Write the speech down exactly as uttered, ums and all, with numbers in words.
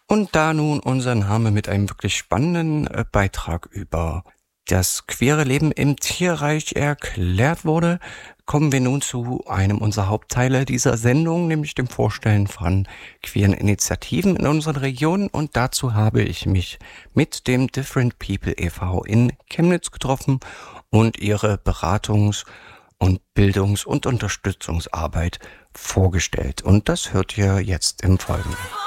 Und da nun unser Name mit einem wirklich spannenden äh, Beitrag über das queere Leben im Tierreich erklärt wurde, kommen wir nun zu einem unserer Hauptteile dieser Sendung, nämlich dem Vorstellen von queeren Initiativen in unseren Regionen. Und dazu habe ich mich mit dem Different People e V in Chemnitz getroffen und ihre Beratungs- und Bildungs- und Unterstützungsarbeit vorgestellt. Und das hört ihr jetzt im Folgenden.